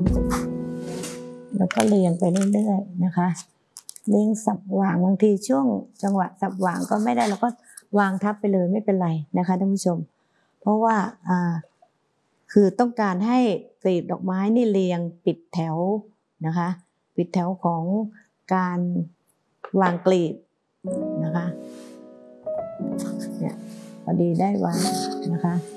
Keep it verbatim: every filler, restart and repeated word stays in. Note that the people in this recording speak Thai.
แล้วก็เรียงไปเรื่อยๆนะคะเรียงสับวางบางทีช่วงจังหวะสับวางก็ไม่ได้เราก็วางทับไปเลยไม่เป็นไรนะคะท่านผู้ชมเพราะว่าอ่าคือต้องการให้กลีบดอกไม้นี่เรียงปิดแถวนะคะปิดแถวของการวางกลีบนะคะเนี่ยพอดีได้วางนะคะ